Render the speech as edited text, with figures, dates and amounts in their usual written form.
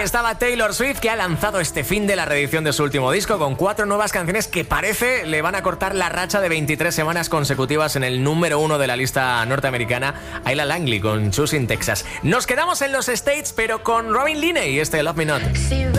estaba Taylor Swift, que ha lanzado este fin de la reedición de su último disco con 4 nuevas canciones que parece le van a cortar la racha de 23 semanas consecutivas en el número 1 de la lista norteamericana, Ayla Langley con Choosing Texas. Nos quedamos en los States, pero con Robin Linney y este Love Me Not.